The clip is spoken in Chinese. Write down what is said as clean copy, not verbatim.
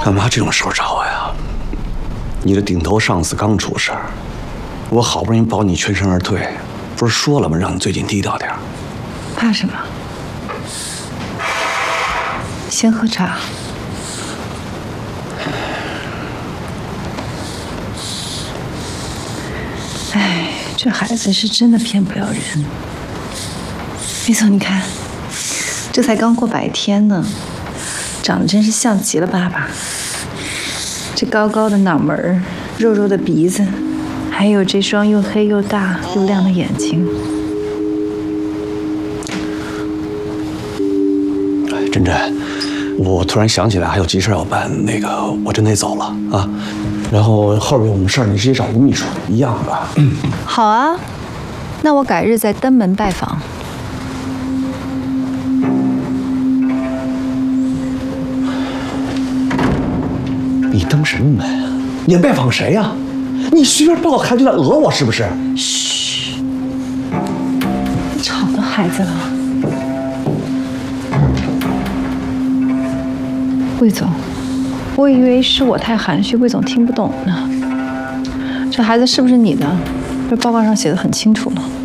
干嘛这种时候找我呀？你的顶头上司刚出事儿，我好不容易保你全身而退，不是说了吗？让你最近低调点儿。 怕什么？先喝茶。哎，这孩子是真的骗不了人。魏总，你看，这才刚过100天呢，长得真是像极了爸爸。这高高的脑门儿，肉肉的鼻子，还有这双又黑又大又亮的眼睛。 哎，珍珍，我突然想起来还有急事要办，那个我真得走了啊。然后后边有什么事儿你直接找吴秘书，一样的。 好啊，那我改日再登门拜访。 你登什么门啊？你拜访谁呀？你随便抱个孩子就在讹我是不是？ 嘘，你吵到孩子了。魏总，我以为是我太含蓄，魏总听不懂呢。这孩子是不是你的？这报告上写的很清楚了。